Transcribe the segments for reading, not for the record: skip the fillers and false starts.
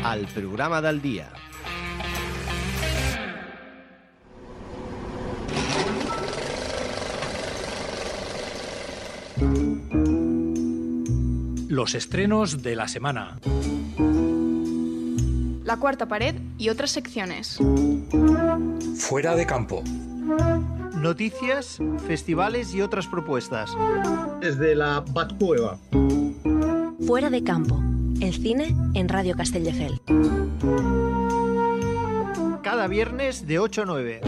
al programa del dia. Los estrenos de la semana. La cuarta pared y otras secciones. Fuera de campo. Noticias, festivales y otras propuestas. Desde la Batcueva. Fuera de campo. El cine en Radio Castelldefels. Cada viernes de 8 a 9.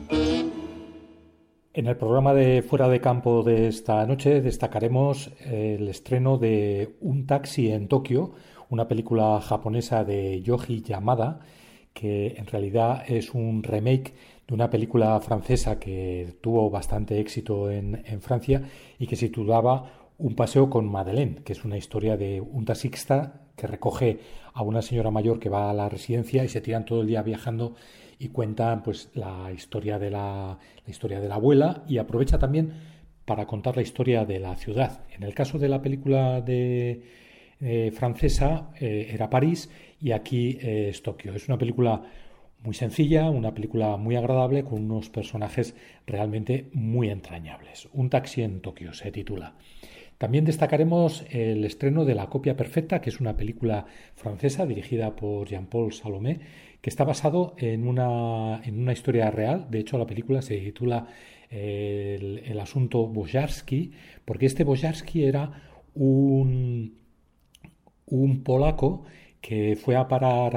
En el programa de Fuera de Campo de esta noche destacaremos el estreno de Un taxi en Tokio, una película japonesa de Yoji Yamada, que en realidad es un remake de una película francesa que tuvo bastante éxito en Francia y que se titulaba Un paseo con Madeleine, que es una historia de un taxista que recoge a una señora mayor que va a la residencia y se tiran todo el día viajando y cuentan pues la historia de la abuela y aprovecha también para contar la historia de la ciudad. En el caso de la película francesa era París y aquí es Tokio. Es una película muy sencilla, una película muy agradable con unos personajes realmente muy entrañables. Un taxi en Tokio se titula. También destacaremos el estreno de La copia perfecta, que es una película francesa dirigida por Jean-Paul Salomé, que está basado en una historia real. De hecho, la película se titula el asunto Bojarski, porque este Bojarski era un polaco que fue a parar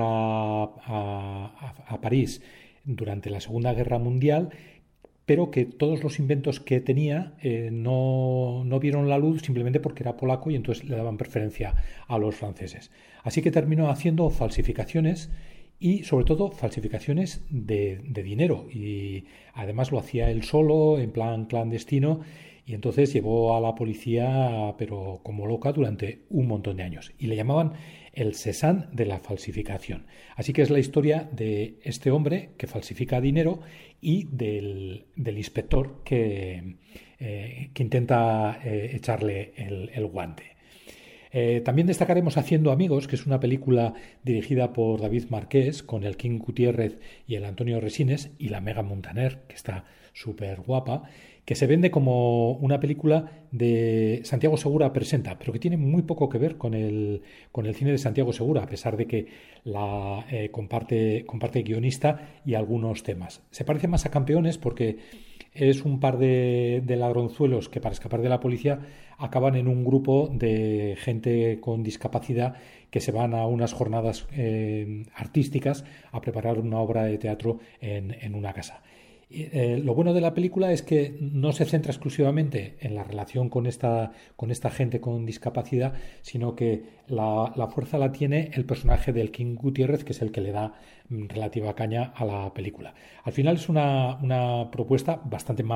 a París durante la Segunda Guerra Mundial, pero que todos los inventos que tenía no vieron la luz simplemente porque era polaco y entonces le daban preferencia a los franceses. Así que terminó haciendo falsificaciones y sobre todo falsificaciones de dinero, y además lo hacía él solo, en plan clandestino, y entonces llevó a la policía pero como loca durante un montón de años y le llamaban el Cézanne de la falsificación. Así que es la historia de este hombre que falsifica dinero y del inspector que intenta echarle el guante. También destacaremos Haciendo amigos, que es una película dirigida por David Marqués con el King Gutiérrez y el Antonio Resines y la Megan Montaner, que está súper guapa, que se vende como una película de Santiago Segura presenta, pero que tiene muy poco que ver con el cine de Santiago Segura, a pesar de que la comparte guionista y algunos temas. Se parece más a Campeones porque es un par de ladronzuelos que para escapar de la policía acaban en un grupo de gente con discapacidad que se van a unas jornadas artísticas a preparar una obra de teatro en una casa. Lo bueno de la película es que no se centra exclusivamente en la relación con esta gente con discapacidad, sino que la fuerza la tiene el personaje del King Gutiérrez, que es el que le da relativa caña a la película. Al final es una propuesta bastante más